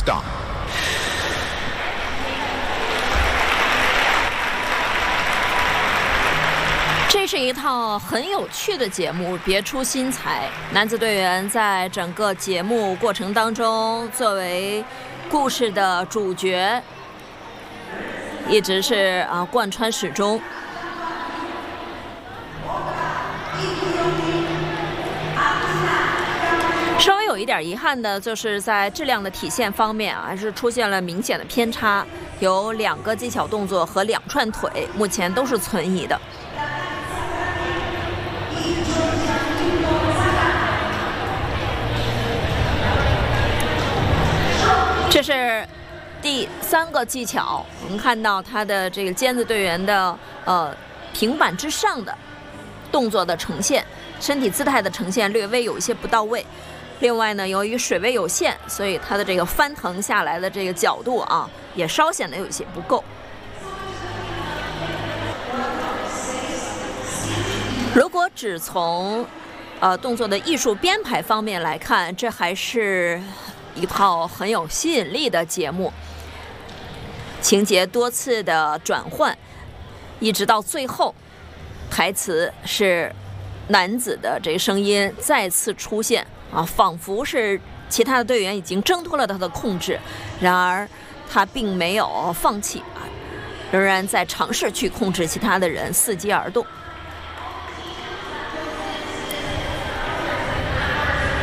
档。 这是一套很有趣的节目，别出心裁。男子队员在整个节目过程当中，作为故事的主角，一直是贯穿始终。稍微有一点遗憾的就是在质量的体现方面还是出现了明显的偏差，有2个技巧动作和2串腿，目前都是存疑的。这是第3个技巧，我们看到他的这个尖子队员的平板之上的动作的呈现，身体姿态的呈现略微有一些不到位。另外呢，由于水位有限，所以他的这个翻腾下来的这个角度也稍显得有一些不够。如果只从动作的艺术编排方面来看，这还是一套很有吸引力的节目，情节多次的转换，一直到最后，台词是男子的这个声音再次出现仿佛是其他的队员已经挣脱了他的控制，然而他并没有放弃仍然在尝试去控制其他的人，伺机而动。